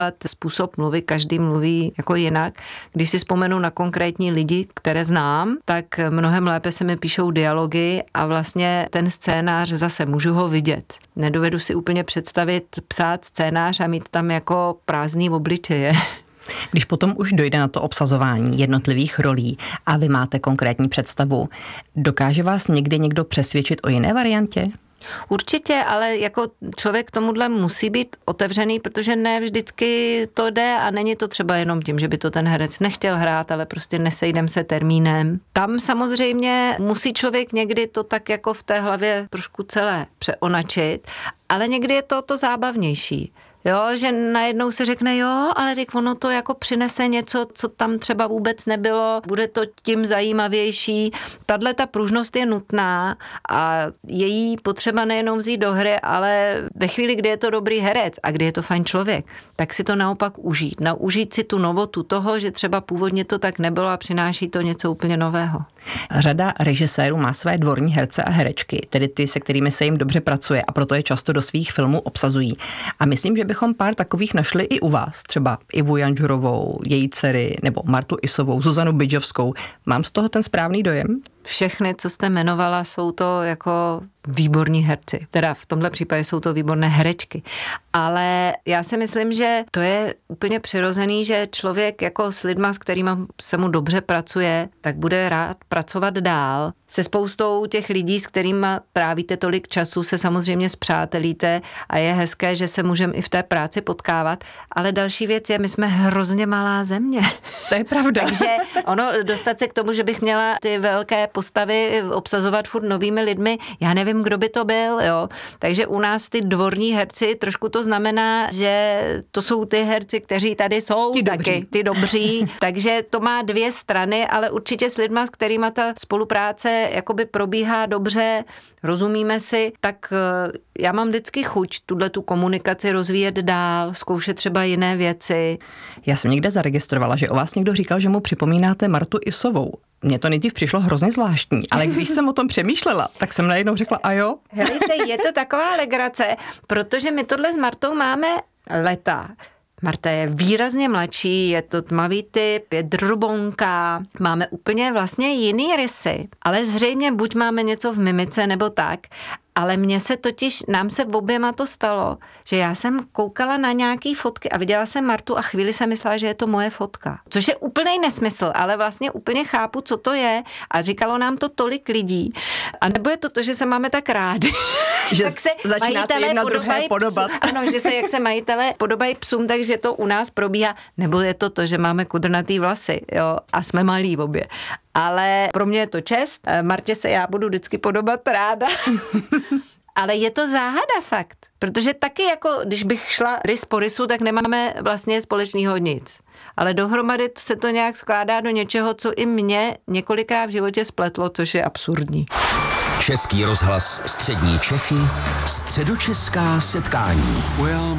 způsob mluvy, každý mluví jako jinak. Když si vzpomenu na konkrétní lidi, které znám, tak mnohem lépe se mi píšou dialogy a vlastně ten scénář zase můžu ho vidět. Nedovedu si úplně představit psát scénář a mít tam jako prázdný obličeje. Když potom už dojde na to obsazování jednotlivých rolí a vy máte konkrétní představu, dokáže vás někdy někdo přesvědčit o jiné variantě? Určitě, ale jako člověk k tomuhle musí být otevřený, protože ne vždycky to jde a není to třeba jenom tím, že by to ten herec nechtěl hrát, ale prostě nesejdem se termínem. Tam samozřejmě musí člověk někdy to tak jako v té hlavě trošku celé přeonačit, ale někdy je to zábavnější. Jo, že najednou se řekne, jo, ale tak ono to jako přinese něco, co tam třeba vůbec nebylo, bude to tím zajímavější. Ta pružnost je nutná a její potřeba nejenom vzít do hry, ale ve chvíli, kdy je to dobrý herec a kdy je to fajn člověk, tak si to naopak užít. Užít si tu novotu toho, že třeba původně to tak nebylo a přináší to něco úplně nového. Řada režisérů má své dvorní herce a herečky, tedy ty, se kterými se jim dobře pracuje a proto je často do svých filmů obsazují. A myslím, že bychom pár takových našli i u vás, třeba Ivu Janžurovou, její dcery, nebo Martu Isovou, Zuzanu Bidžovskou. Mám z toho ten správný dojem? Všechny, co jste jmenovala, jsou to jako výborní herci. Teda v tomhle případě jsou to výborné herečky. Ale já si myslím, že to je úplně přirozený, že člověk jako s lidma, s kterýma se mu dobře pracuje, tak bude rád pracovat dál. Se spoustou těch lidí, s kterými trávíte tolik času, se samozřejmě spřátelíte a je hezké, že se můžeme i v té práci potkávat. Ale další věc je, my jsme hrozně malá země. To je pravda. Takže dostat se k tomu, že bych měla ty velké postavy obsazovat furt novými lidmi, já nevím, kdo by to byl, jo. Takže u nás ty dvorní herci, trošku to znamená, že to jsou ty herci, kteří tady jsou, ty dobří. Takže to má dvě strany, ale určitě s lidma, s kterýma ta spolupráce jakoby probíhá dobře, rozumíme si, tak já mám vždycky chuť tu komunikaci rozvíjet dál, zkoušet třeba jiné věci. Já jsem někde zaregistrovala, že o vás někdo říkal, že mu připomínáte Martu Isovou. Mně to nejdřív přišlo hrozně zvláštní, ale když jsem o tom přemýšlela, tak jsem najednou řekla, a jo? Helejte, je to taková legrace, protože my tohle s Martou máme leta. Marta je výrazně mladší, je to tmavý typ, je drobonká, máme úplně vlastně jiný rysy, ale zřejmě buď máme něco v mimice nebo tak, ale nám se oběma to stalo, že já jsem koukala na nějaký fotky a viděla jsem Martu a chvíli jsem myslela, že je to moje fotka. Což je úplnej nesmysl, ale vlastně úplně chápu, co to je a říkalo nám to tolik lidí. A nebo je to, že se máme tak rádi, že tak se začínáte jim na druhé podobat. Ano, že se jak se majitelé podobají psům, takže to u nás probíhá. Nebo je to, že máme kudrnatý vlasy, jo, a jsme malí obě. Ale pro mě je to čest. Martě se já budu vždycky podobat ráda. Ale je to záhada fakt, protože taky jako, když bych šla rys po rysu, tak nemáme vlastně společného nic. Ale dohromady se to nějak skládá do něčeho, co i mě několikrát v životě spletlo, což je absurdní. Český rozhlas Střední Čechy, středočeská setkání.